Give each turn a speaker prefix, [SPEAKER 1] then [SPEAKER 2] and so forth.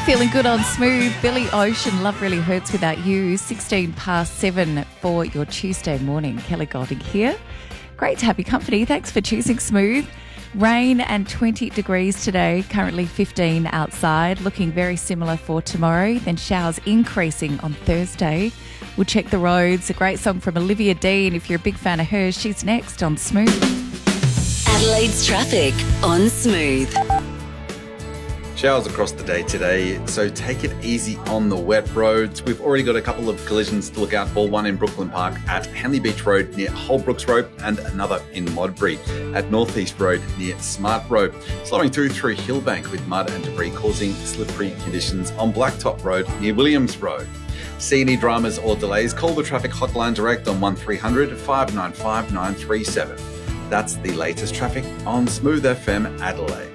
[SPEAKER 1] Feeling good on Smooth. Billy Ocean, Love Really Hurts Without You. 16 past 7 for your Tuesday morning. Kelly Golding here. Great to have your company. Thanks for choosing Smooth. Rain and 20 degrees today, currently 15 outside, looking very similar for tomorrow. Then showers increasing on Thursday. We'll check the roads. A great song from Olivia Dean. If you're a big fan of hers, she's next on Smooth.
[SPEAKER 2] Adelaide's traffic on Smooth.
[SPEAKER 3] Showers across the day today, so take it easy on the wet roads. We've already got a couple of collisions to look out for, one in Brooklyn Park at Henley Beach Road near Holbrooks Road and another in Modbury at Northeast Road near Smart Road. Slowing through Hillbank with mud and debris causing slippery conditions on Blacktop Road near Williams Road. See any dramas or delays, call the traffic hotline direct on 1300 595 937. That's the latest traffic on Smooth FM Adelaide.